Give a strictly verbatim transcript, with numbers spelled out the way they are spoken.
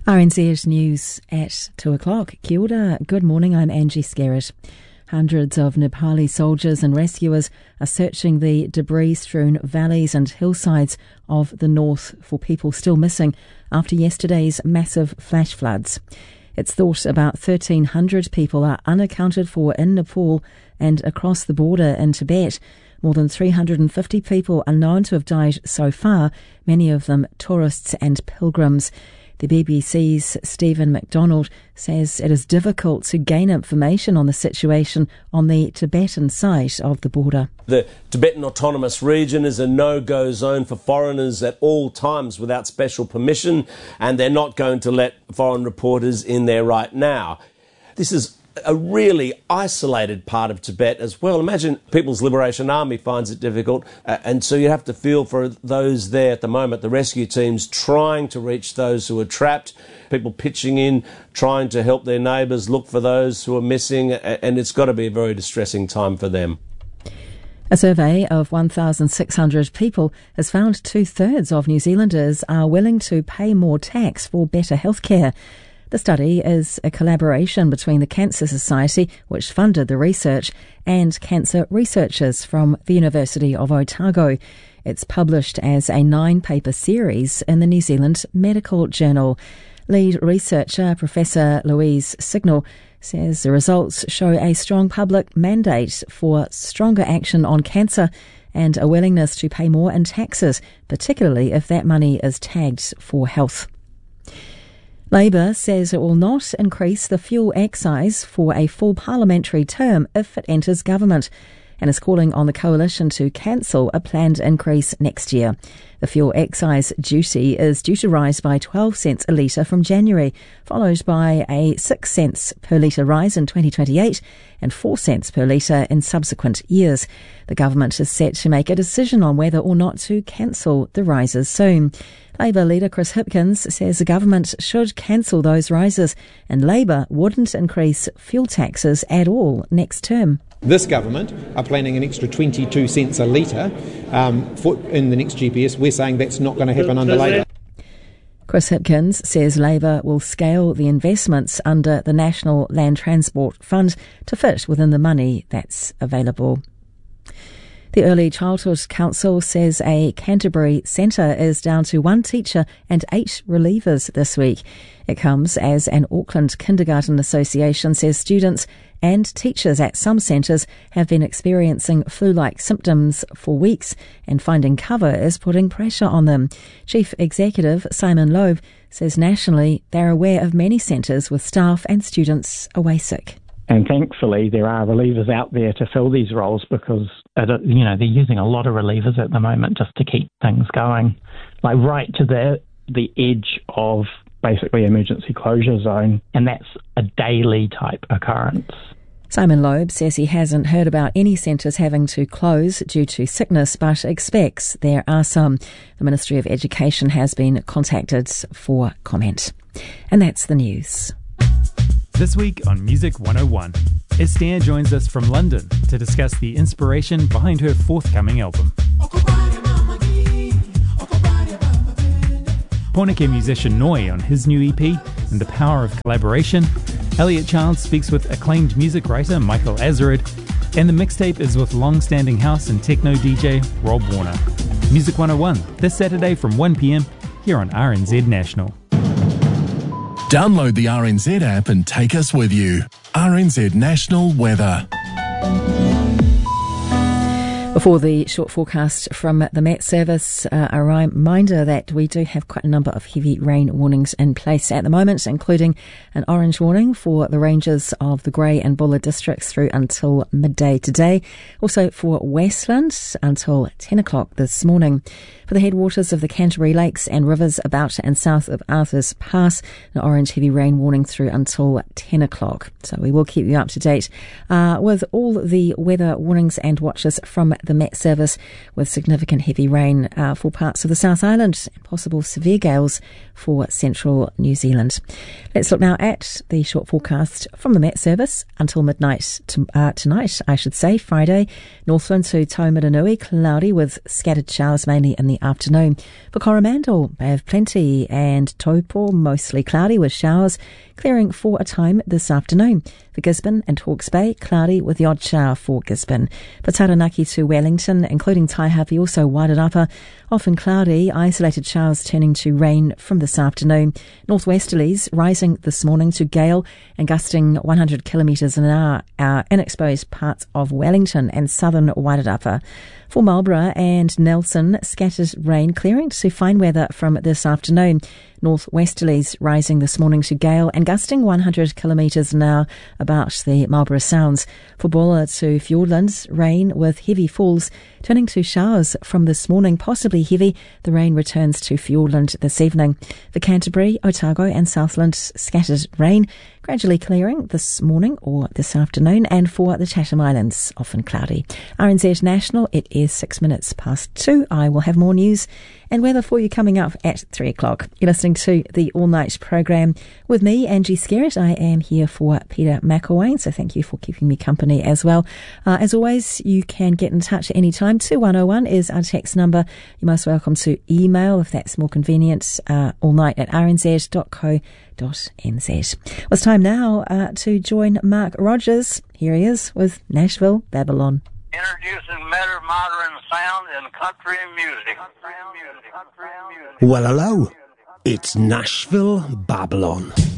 R N Z News at two o'clock. Kia ora. Good morning, I'm Angie Skerritt. Hundreds of Nepali soldiers and rescuers are searching the debris-strewn valleys and hillsides of the north for people still missing after yesterday's massive flash floods. It's thought about thirteen hundred people are unaccounted for in Nepal and across the border in Tibet. More than three hundred fifty people are known to have died so far, many of them tourists and pilgrims. The B B C's Stephen MacDonald says it is difficult to gain information on the situation on the Tibetan side of the border. The Tibetan Autonomous Region is a no-go zone for foreigners at all times without special permission, and they're not going to let foreign reporters in there right now. This is a really isolated part of Tibet as well. Imagine People's Liberation Army finds it difficult, uh, and so you have to feel for those there at the moment, the rescue teams trying to reach those who are trapped, people pitching in, trying to help their neighbours, look for those who are missing, and it's got to be a very distressing time for them. A survey of one thousand six hundred people has found two-thirds of New Zealanders are willing to pay more tax for better healthcare. The study is a collaboration between the Cancer Society, which funded the research, and cancer researchers from the University of Otago. It's published as a nine-paper series in the New Zealand Medical Journal. Lead researcher Professor Louise Signal says the results show a strong public mandate for stronger action on cancer and a willingness to pay more in taxes, particularly if that money is tagged for health. Labour says it will not increase the fuel excise for a full parliamentary term if it enters government, and is calling on the coalition to cancel a planned increase next year. The fuel excise duty is due to rise by twelve cents a litre from January, followed by a six cents per litre rise in twenty twenty-eight and four cents per litre in subsequent years. The government is set to make a decision on whether or not to cancel the rises soon. Labour leader Chris Hipkins says the government should cancel those rises, and Labour wouldn't increase fuel taxes at all next term. This government are planning an extra twenty-two cents a litre um, for, in the next G P S. We're saying that's not going to happen under Labour. Chris Hipkins says Labour will scale the investments under the National Land Transport Fund to fit within the money that's available. The Early Childhood Council says a Canterbury centre is down to one teacher and eight relievers this week. It comes as an Auckland Kindergarten Association says students and teachers at some centres have been experiencing flu-like symptoms for weeks, and finding cover is putting pressure on them. Chief Executive Simon Loeb says nationally they're aware of many centres with staff and students away sick. And thankfully, there are relievers out there to fill these roles because, it, you know, they're using a lot of relievers at the moment just to keep things going, like right to the the edge of basically emergency closure zone, and that's a daily type occurrence. Simon Loeb says he hasn't heard about any centres having to close due to sickness, but expects there are some. The Ministry of Education has been contacted for comment. And that's the news. This week on Music one oh one, Estea joins us from London to discuss the inspiration behind her forthcoming album. Porneke musician Noi on his new E P and the power of collaboration. Elliot Childs speaks with acclaimed music writer Michael Azerrad, and the mixtape is with long-standing house and techno D J Rob Warner. Music one oh one, this Saturday from one p.m. here on R N Z National. Download the R N Z app and take us with you. R N Z National Weather. Before the short forecast from the Met Service, uh, a reminder that we do have quite a number of heavy rain warnings in place at the moment, including an orange warning for the ranges of the Grey and Buller districts through until midday today. Also for Westland until ten o'clock this morning. For the headwaters of the Canterbury Lakes and rivers about and south of Arthur's Pass, an orange heavy rain warning through until ten o'clock. So we will keep you up to date uh, with all the weather warnings and watches from the Met Service with significant heavy rain uh, for parts of the South Island and possible severe gales for central New Zealand. Let's look now at the short forecast from the Met Service until midnight to, uh, tonight, I should say, Friday. Northland to Taumaranui, cloudy with scattered showers mainly in the afternoon. For Coromandel, Bay of Plenty and Taupo, mostly cloudy with showers, clearing for a time this afternoon. For Gisborne and Hawke's Bay, cloudy with the odd shower for Gisborne. For Taranaki to Wellington, including Taihape, also Wairarapa, often cloudy, isolated showers turning to rain from this afternoon. Northwesterlies rising this morning to gale and gusting one hundred kilometres an hour uh, in exposed parts of Wellington and southern Wairarapa. For Marlborough and Nelson, scattered rain clearing to fine weather from this afternoon. Northwesterlies rising this morning to gale and gusting one hundred kilometres an hour about the Marlborough Sounds. For Buller to Fiordland, rain with heavy falls turning to showers from this morning, possibly heavy. The rain returns to Fiordland this evening. For Canterbury, Otago and Southland, scattered rain gradually clearing this morning or this afternoon, and for the Chatham Islands, often cloudy. R N Z National, it is six minutes past two. I will have more news and weather for you coming up at three o'clock. You're listening to the All Night programme with me, Angie Skerritt. I am here for Peter McElwain, so thank you for keeping me company as well. Uh, as always, you can get in touch at any time. two one oh one is our text number. You're most welcome to email if that's more convenient, uh, allnight at r n z dot co dot n z. Well, it's time now uh, to join Mark Rogers. Here he is with Nashville Babylon. Introducing better modern sound in country music. Country music. Country music. Well, hello. It's Nashville Babylon.